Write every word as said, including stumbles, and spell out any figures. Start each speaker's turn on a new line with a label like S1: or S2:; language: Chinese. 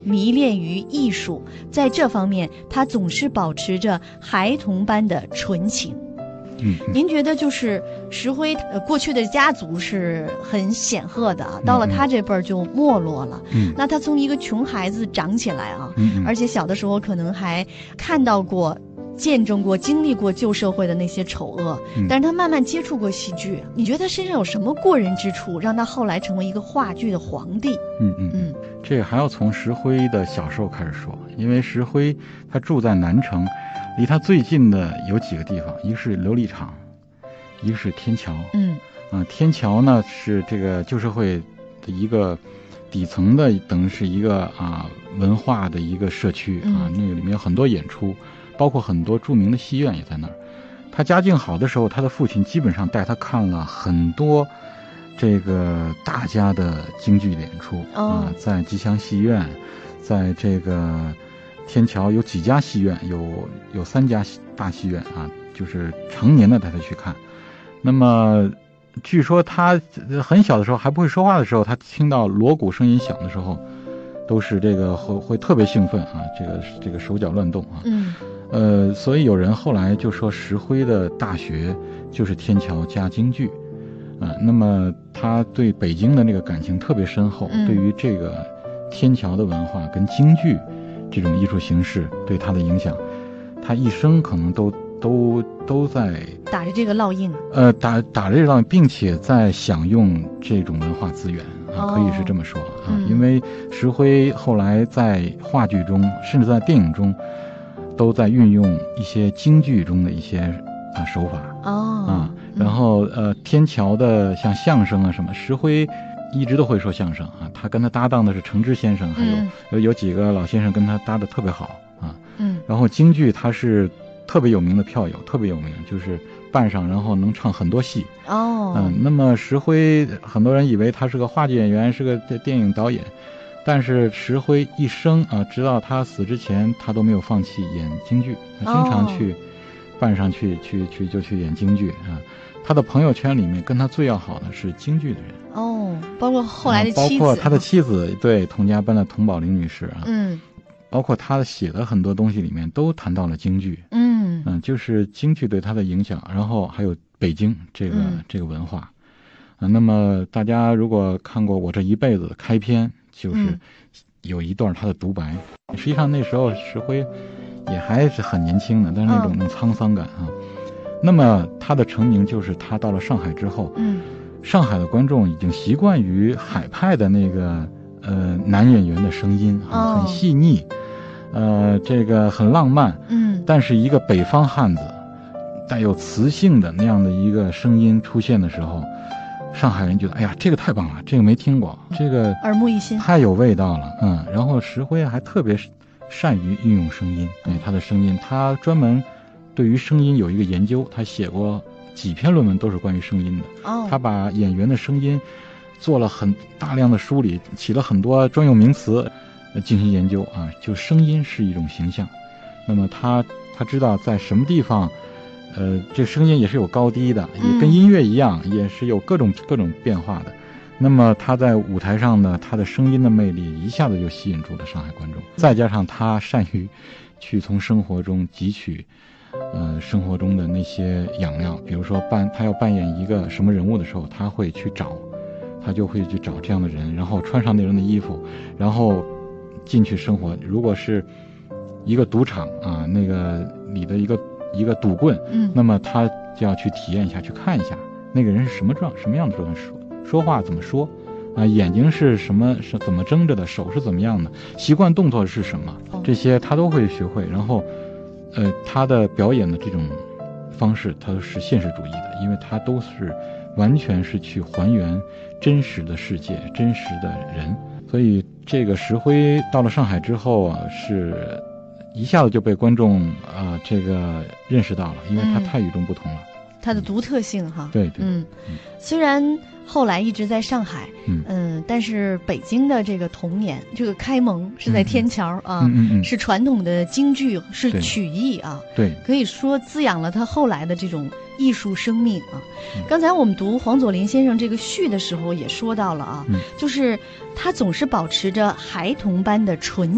S1: 迷恋于艺术，在这方面他总是保持着孩童般的纯情。
S2: 嗯，
S1: 您觉得就是石辉呃过去的家族是很显赫的啊，到了他这辈儿就没落了。
S2: 嗯，
S1: 那他从一个穷孩子长起来啊，
S2: 嗯，
S1: 而且小的时候可能还看到过、见证过、经历过旧社会的那些丑恶，
S2: 嗯，
S1: 但是他慢慢接触过戏剧。你觉得他身上有什么过人之处，让他后来成为一个话剧的皇帝？
S2: 嗯嗯嗯，这个还要从石辉的小时候开始说，因为石辉他住在南城。离他最近的有几个地方，一个是琉璃厂，一个是天桥。
S1: 嗯，
S2: 呃、天桥呢是这个旧社会的一个底层的，等于是一个啊文化的一个社区啊，那个里面有很多演出，包括很多著名的戏院也在那儿。他家境好的时候，他的父亲基本上带他看了很多这个大家的京剧演出、
S1: 哦、
S2: 啊，在吉祥戏院，在这个天桥有几家戏院，有有三家大戏院啊，就是成年的带他去看。那么据说他很小的时候还不会说话的时候，他听到锣鼓声音响的时候，都是这个会会特别兴奋啊，这个这个手脚乱动啊。
S1: 嗯，
S2: 呃，所以有人后来就说石辉的大学就是天桥加京剧啊。那么他对北京的那个感情特别深厚，
S1: 嗯、
S2: 对于这个天桥的文化跟京剧这种艺术形式对他的影响，他一生可能都都都在
S1: 打着这个烙印，
S2: 呃，打打着这个烙印，并且在享用这种文化资源啊，
S1: 哦、
S2: 可以是这么说啊。
S1: 嗯、
S2: 因为石辉后来在话剧中，甚至在电影中，都在运用一些京剧中的一些啊手法
S1: 哦
S2: 啊。然后呃，天桥的像相声啊什么，石辉一直都会说相声啊，他跟他搭档的是程之先生，还有、
S1: 嗯、
S2: 有有几个老先生跟他搭的特别好啊。
S1: 嗯，
S2: 然后京剧他是特别有名的票友，特别有名，就是扮上然后能唱很多戏。
S1: 哦，
S2: 嗯，那么石辉很多人以为他是个话剧演员，是个电影导演，但是石辉一生啊，直到他死之前，他都没有放弃演京剧，他经常去扮上去、哦、去去就去演京剧啊。他的朋友圈里面跟他最要好的是京剧的人
S1: 哦，包括后来的妻子，
S2: 包括他的妻子，对，佟家班的佟宝玲女士啊，
S1: 嗯，
S2: 包括他写的很多东西里面都谈到了京剧，
S1: 嗯
S2: 嗯，就是京剧对他的影响，然后还有北京这个、
S1: 嗯、
S2: 这个文化，啊，那么大家如果看过《我这一辈子》开篇，就是有一段他的独白，嗯、实际上那时候石辉也还是很年轻的，但是那种、嗯、那种沧桑感啊。那么他的成名就是他到了上海之后，
S1: 嗯，
S2: 上海的观众已经习惯于海派的那个呃男演员的声音啊，
S1: 哦、
S2: 很细腻，呃，这个很浪漫，
S1: 嗯，
S2: 但是一个北方汉子带有磁性的那样的一个声音出现的时候，上海人觉得哎呀，这个太棒了，这个没听过，这个
S1: 耳目一新，
S2: 太有味道了，嗯。然后石辉还特别善于运用声音，对他的声音，他专门对于声音有一个研究，他写过几篇论文都是关于声音的。
S1: 哦，
S2: 他把演员的声音做了很大量的梳理，起了很多专用名词进行研究啊。就声音是一种形象，那么他他知道在什么地方，呃，这声音也是有高低的，也跟音乐一样，嗯、也是有各种各种变化的。那么他在舞台上呢，他的声音的魅力一下子就吸引住了上海观众，再加上他善于去从生活中汲取呃，生活中的那些养料，比如说扮他要扮演一个什么人物的时候，他会去找，他就会去找这样的人，然后穿上那人的衣服，然后进去生活。如果是一个赌场啊，那个里的一个一个赌棍，
S1: 嗯，
S2: 那么他就要去体验一下，去看一下那个人是什么状什么样的状态，说说话怎么说啊，眼睛是什么是怎么睁着的，手是怎么样的，习惯动作是什么，这些他都会学会，然后。呃，他的表演的这种方式，他是现实主义的，因为他都是完全是去还原真实的世界、真实的人，所以这个石辉到了上海之后啊，是一下子就被观众啊、呃、这个认识到了，因为他太与众不同了。嗯，
S1: 它的独特性哈，
S2: 对对，
S1: 嗯，虽然后来一直在上海，
S2: 嗯
S1: 嗯，但是北京的这个童年，这个开蒙是在天桥啊，
S2: 嗯嗯，
S1: 是传统的京剧，是曲艺啊，
S2: 对，
S1: 可以说滋养了他后来的这种艺术生命啊。刚才我们读黄佐临先生这个序的时候也说到了啊，就是他总是保持着孩童般的纯